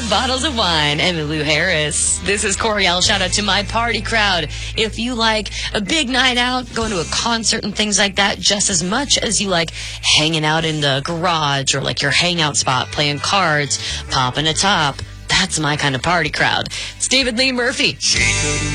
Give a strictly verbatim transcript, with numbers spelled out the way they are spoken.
bottles of wine. Emmylou Harris. This is Coriel. Shout out to my party crowd. If you like a big night out, going to a concert and things like that, just as much as you like hanging out in the garage or like your hangout spot, playing cards, popping a top, that's my kind of party crowd. It's David Lee Murphy.